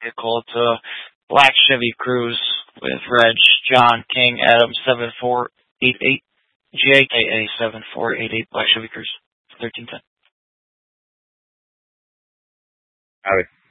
vehicle. It's a black Chevy Cruze with Reg John King Adam 7488 JKA 7488 black Chevy Cruze 1310. Howdy.